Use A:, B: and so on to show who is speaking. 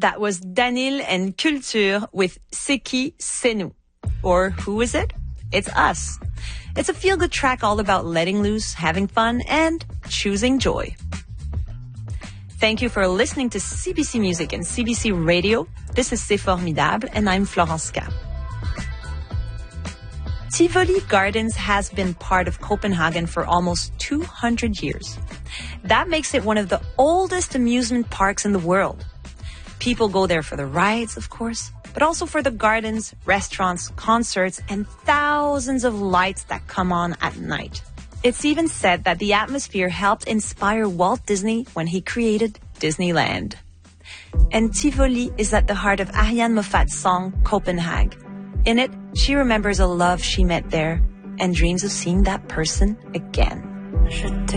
A: That was Danil and Culture with C'est qui, c'est nous. Or who is it? It's us. It's a feel-good track all about letting loose, having fun, and choosing joy. Thank you for listening to CBC Music and CBC Radio. This is C'est Formidable, and I'm Florence Cap. Tivoli Gardens has been part of Copenhagen for almost 200 years. That makes it one of the oldest amusement parks in the world. People go there for the rides, of course, but also for the gardens, restaurants, concerts, and thousands of lights that come on at night. It's even said that the atmosphere helped inspire Walt Disney when he created Disneyland. And Tivoli is at the heart of Ariane Moffat's song, Copenhagen. In it, she remembers a love she met there and dreams of seeing that person again.